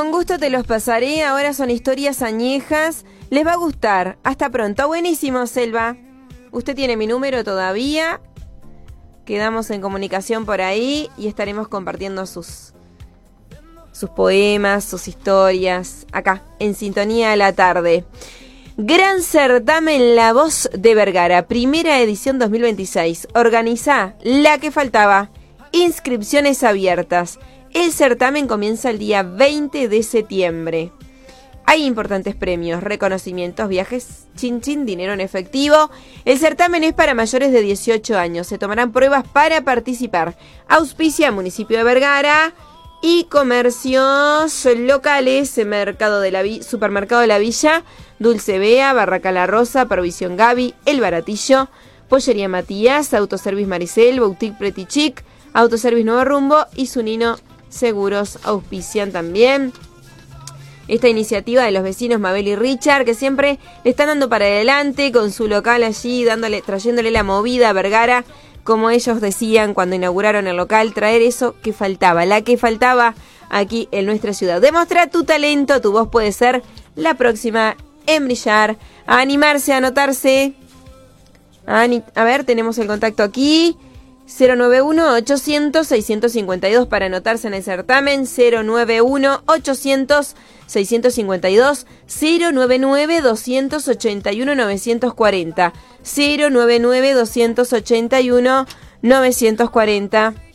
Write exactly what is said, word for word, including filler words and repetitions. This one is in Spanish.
Con gusto te los pasaré, ahora son historias añejas. Les va a gustar. Hasta pronto. Buenísimo, Selva. Usted tiene mi número todavía. Quedamos en comunicación por ahí y estaremos compartiendo sus, sus poemas, sus historias, acá, en Sintonía de la Tarde. Gran certamen La Voz de Vergara, primera edición dos mil veintiséis. Organiza La que faltaba. Inscripciones abiertas. El certamen comienza el día veinte de septiembre. Hay importantes premios, reconocimientos, viajes, chin chin, dinero en efectivo. El certamen es para mayores de dieciocho años. Se tomarán pruebas para participar. Auspicia Municipio de Vergara y comercios locales, Mercado de la Vi- Supermercado de la Villa, Dulce Bea, Barraca La Rosa, Provisión Gaby, El Baratillo, Pollería Matías, Autoservice Maricel, Boutique Pretty Chic, Autoservice Nuevo Rumbo y Zunino Seguros auspician también esta iniciativa de los vecinos Mabel y Richard, que siempre le están dando para adelante con su local allí, dándole, trayéndole la movida a Vergara, como ellos decían cuando inauguraron el local, traer eso que faltaba, la que faltaba aquí en nuestra ciudad. Demostrar tu talento, tu voz puede ser la próxima en brillar. A animarse, a anotarse. A, ani- a ver, tenemos el contacto aquí. cero nueve uno ochocientos seiscientos cincuenta y dos para anotarse en el certamen. cero nueve uno ochocientos seiscientos cincuenta y dos. cero nueve nueve doscientos ochenta y uno novecientos cuarenta. cero nueve nueve doscientos ochenta y uno novecientos cuarenta.